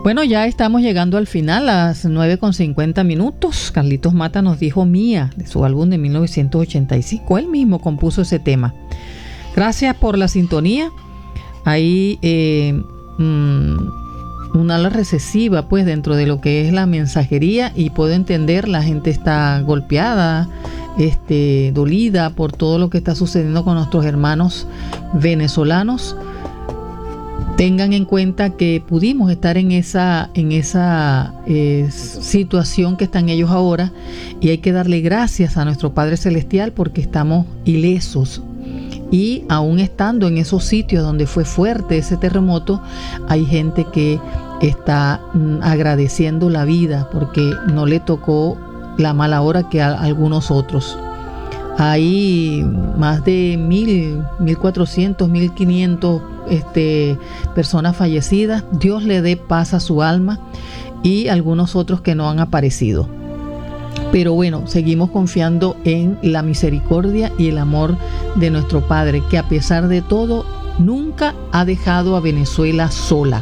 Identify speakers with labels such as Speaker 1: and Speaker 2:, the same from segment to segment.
Speaker 1: Bueno, ya estamos llegando al final, a las 9:50. Carlitos Mata nos dijo Mía, de su álbum de 1985. Él mismo compuso ese tema. Gracias por la sintonía. Ahí una ala recesiva, pues, dentro de lo que es la mensajería, y puedo entender, la gente está golpeada, dolida por todo lo que está sucediendo con nuestros hermanos venezolanos. Tengan en cuenta que pudimos estar en esa situación que están ellos ahora, y hay que darle gracias a nuestro Padre Celestial porque estamos ilesos. Y aún estando en esos sitios donde fue fuerte ese terremoto, hay gente que está agradeciendo la vida porque no le tocó la mala hora que a algunos otros. Hay más de 1,400, 1,500 personas fallecidas. Dios le dé paz a su alma, y algunos otros que no han aparecido. Pero bueno, seguimos confiando en la misericordia y el amor de nuestro Padre, que a pesar de todo nunca ha dejado a Venezuela sola.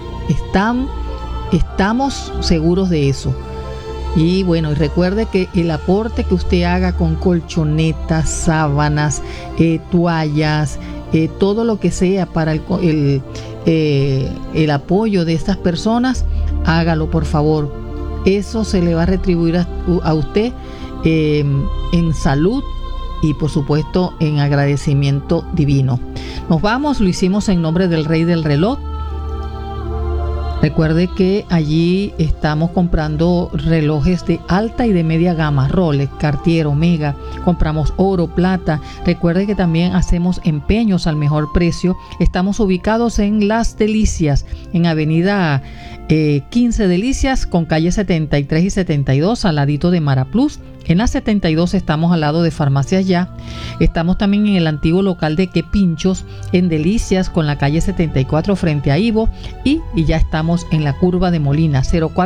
Speaker 1: Estamos seguros de eso. Y bueno, recuerde que el aporte que usted haga con colchonetas, sábanas, toallas, todo lo que sea para el apoyo de estas personas, hágalo, por favor. Eso se le va a retribuir a usted en salud y, por supuesto, en agradecimiento divino. Nos vamos, lo hicimos en nombre del Rey del Reloj. Recuerde que allí estamos comprando relojes de alta y de media gama, Rolex, Cartier, Omega. Compramos oro, plata. Recuerde que también hacemos empeños al mejor precio. Estamos ubicados en Las Delicias, en avenida 15 Delicias, con calle 73 y 72, al ladito de Maraplus. En la 72 estamos al lado de Farmacias Ya. Estamos también en el antiguo local de Que Pinchos, en Delicias, con la calle 74 frente a Ivo. Y ya estamos en la curva de Molina,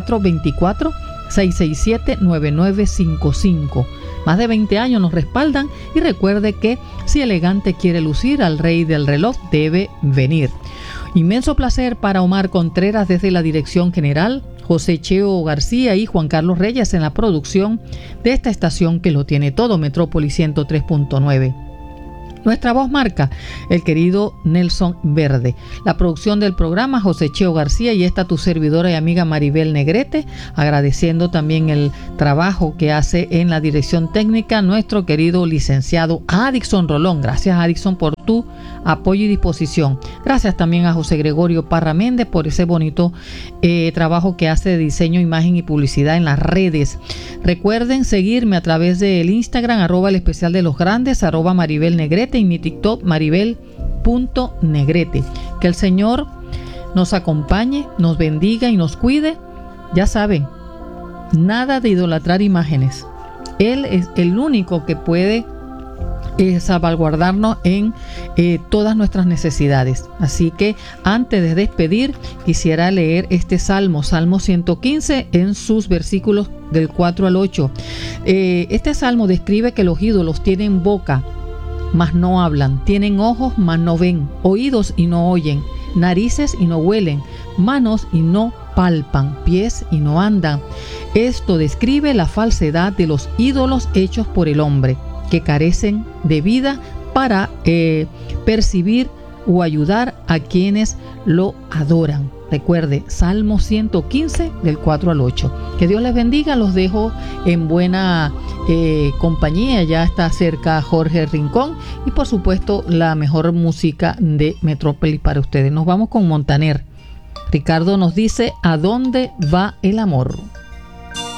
Speaker 1: 0424-667-9955. Más de 20 años nos respaldan, y recuerde que si elegante quiere lucir, al Rey del Reloj debe venir. Inmenso placer para Omar Contreras desde la dirección general, José Cheo García y Juan Carlos Reyes en la producción de esta estación que lo tiene todo, Metrópolis 103.9. Nuestra voz marca, el querido Nelson Verde. La producción del programa, José Cheo García, y esta tu servidora y amiga Maribel Negrete, agradeciendo también el trabajo que hace en la dirección técnica nuestro querido licenciado Adixon Rolón. Gracias, Adixon, por tu apoyo y disposición. Gracias también a José Gregorio Parra Méndez por ese bonito trabajo que hace de diseño, imagen y publicidad en las redes. Recuerden seguirme a través del Instagram, @el especial de los grandes, @Maribel Negrete, y mi TikTok, maribel.negrete. Que el Señor nos acompañe, nos bendiga y nos cuide. Ya saben, nada de idolatrar imágenes. Él es el único que puede salvaguardarnos en todas nuestras necesidades. Así que antes de despedir, quisiera leer este Salmo 115, en sus versículos del 4 al 8. Este Salmo describe que los ídolos tienen boca, mas no hablan, tienen ojos, mas no ven, oídos y no oyen, narices y no huelen, manos y no palpan, pies y no andan. Esto describe la falsedad de los ídolos hechos por el hombre, que carecen de vida para percibir o ayudar a quienes lo adoran. Recuerde, Salmo 115 del 4 al 8. Que Dios les bendiga, los dejo en buena compañía. Ya está cerca Jorge Rincón y, por supuesto, la mejor música de Metrópolis para ustedes. Nos vamos con Montaner. Ricardo nos dice: ¿a dónde va el amor?